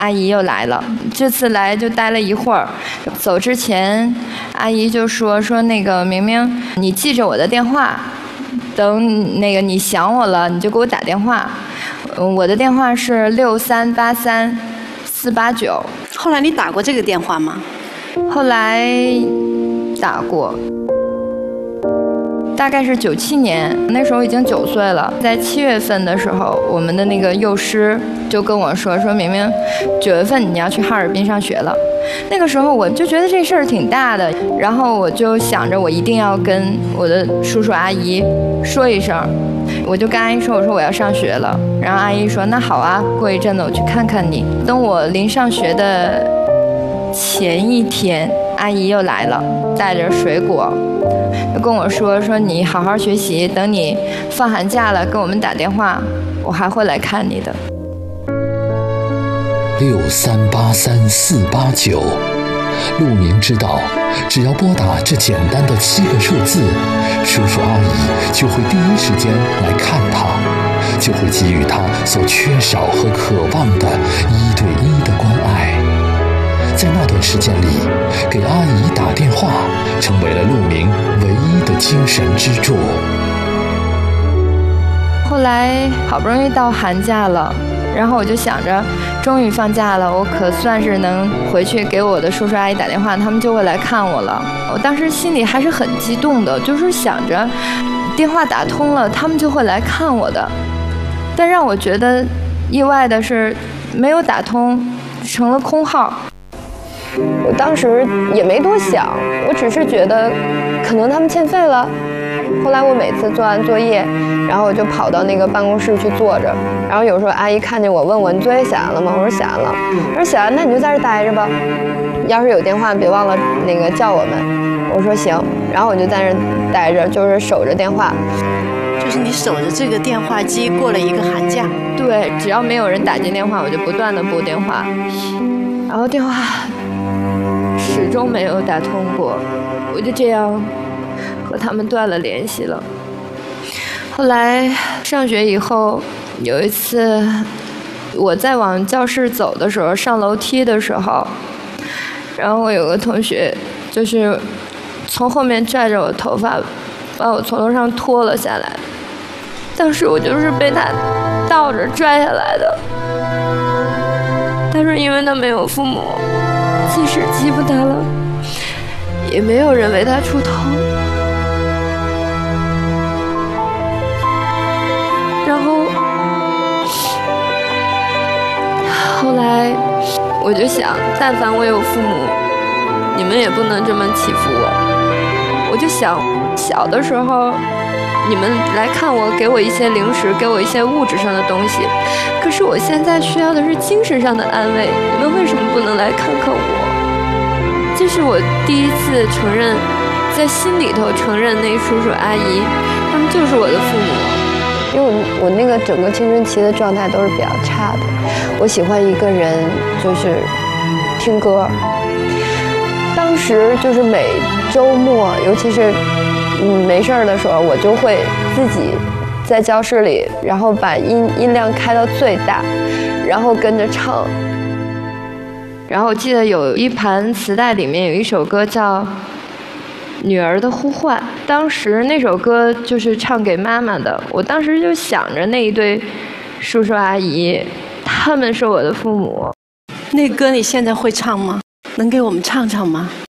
阿姨又来了，这次来就待了一会儿。走之前，阿姨就说那个明明，你记着我的电话，等那个你想我了，你就给我打电话。我的电话是6383-489。 后来你打过这个电话吗？ 后来打过。大概是97年，那时候已经9岁了。在7月份的时候，我们的那个幼师就跟我说明明9月份你要去哈尔滨上学了。那个时候我就觉得这事儿挺大的，然后我就想着我一定要跟我的叔叔阿姨说一声。我就跟阿姨说，我说我要上学了。然后阿姨说那好啊，过一阵子我去看看你。等我临上学的前一天，阿姨又来了，带着水果。就跟我说你好好学习，等你放寒假了跟我们打电话，我还会来看你的。 6383-489，陆明知道，只要拨打这简单的7个数字，叔叔阿姨就会第一时间来看他，就会给予他所缺少和渴望的1对1的关爱。在那段时间里，给阿姨打电话成为了陆明唯一的精神支柱。 后来好不容易到寒假了，然后我就想着终于放假了，我可算是能回去给我的叔叔阿姨打电话，他们就会来看我了。我当时心里还是很激动的，就是想着电话打通了，他们就会来看我的。但让我觉得意外的是，没有打通，成了空号。我当时也没多想，我只是觉得可能他们欠费了。后来我每次做完作业，然后我就跑到那个办公室去坐着，然后有时候阿姨看见我问我你作业写完了吗？我说写完了。她说写完那你就在这待着吧，要是有电话别忘了那个叫我们。我说行，然后我就在这待着，就是守着电话。 就是你守着这个电话机过了一个寒假。 对，只要没有人打进电话，我就不断的拨电话，然后电话始终没有打通过，我就这样和他们断了联系了。后来上学以后，有一次我在往教室走的时候，上楼梯的时候，然后我有个同学就是从后面拽着我头发，把我从楼上拖了下来。当时我就是被他倒着拽下来的。他说因为他没有父母，即使欺负他了，也没有人为他出头。然后后来我就想，但凡我有父母，你们也不能这么欺负我。我就想，小的时候你们来看我，给我一些零食，给我一些物质上的东西，可是我现在需要的是精神上的安慰，你们为什么不能来看看我？这是我第一次承认，在心里头承认那叔叔阿姨他们就是我的父母。因为我那个整个青春期的状态都是比较差的，我喜欢一个人就是听歌，当时就是每周末，尤其是没事儿的时候，我就会自己在教室里，然后把音量开到最大，然后跟着唱。然后我记得有一盘磁带里面有一首歌叫《女儿的呼唤》，当时那首歌就是唱给妈妈的。我当时就想着那一对叔叔阿姨，他们是我的父母。 那歌你现在会唱吗？能给我们唱唱吗？